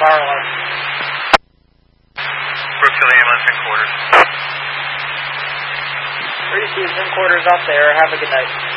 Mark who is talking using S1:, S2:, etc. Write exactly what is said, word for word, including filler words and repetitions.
S1: Tower one.
S2: Brookfield ambulance in quarters.
S1: Three C's in quarters out there. Have a good night.